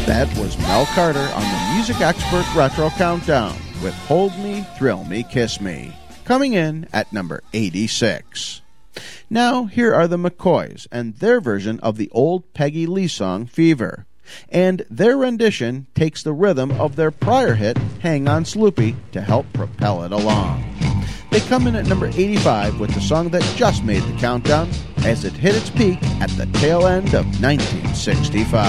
That was Mel Carter on the Music Expert Retro Countdown with Hold Me, Thrill Me, Kiss Me, coming in at number 86. Now, here are the McCoys and their version of the old Peggy Lee song, Fever. And their rendition takes the rhythm of their prior hit, Hang On Sloopy, to help propel it along. They come in at number 85 with the song that just made the countdown, as it hit its peak at the tail end of 1965.